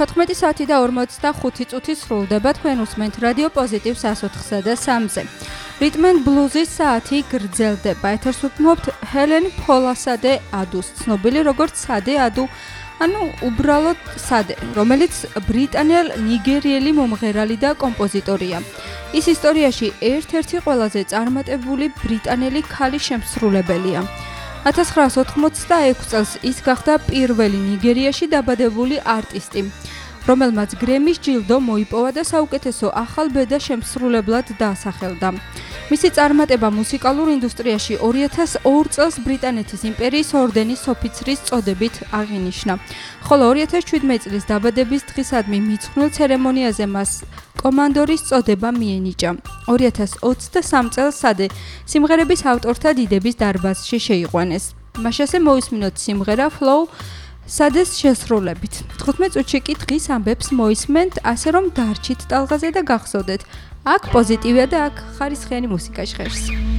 14 საათი და 45 წუთი სრულდება თქვენ უსმენთ რადიო პოზიტივ 104.3-ზე. რიტმ ენდ ბლუზის საათი გრძელდება. ეთერს უთმობთ ჰელენ ფოლასადე ადუს, ცნობილი როგორც სადე ადუ, ანუ უბრალოდ სადე, რომელიც ბრიტანელ ნიგერიელი მომღერალი და კომპოზიტორია. ის ისტორიაში ერთ-ერთი ყველაზე წარმატებული ბრიტანელი ქალი შემსრულებელია. 1986 წელს ის გახდა პირველი ნიგერიაში დაბადებული არტისტი, რომელმაც გრემის ჯილდო მოიპოვა და საუკეთესო ახალ ბედა შემსრულებლად დაასახელდა. მისი წარმატება მუსიკალურ ინდუსტრიაში 2002 წელს ბრიტანეთის იმპერიის ორდენის ოფიცრის წოდებით აღინიშნა, ხოლო 2017 წლის დაბადების დღისადმი მიძღვნილ ცერემონიაზე მას კომანდორის წოდება მიენიჭა. 2023 წელს სადე სიმღერების ავტორთა დიდების დარბაზში შეიყვანეს. მაშასე მოვისმინოთ სიმღერა Flow სადეს შესრულებით. 15 წუთში კი დღის ამბებს მოისმენთ, ასე რომ დარჩით ტალღაზე და გახსოვდეთ, აქ პოზიტივია და აქ ხარისხიანი მუსიკა ჟღერს.